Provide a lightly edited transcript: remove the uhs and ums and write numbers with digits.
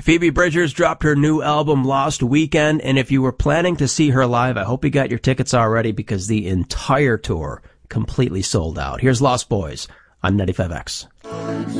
Phoebe Bridgers dropped her new album Lost Weekend, and if you were planning to see her live, I hope you got your tickets already because the entire tour completely sold out. Here's Lost Boys on 95X.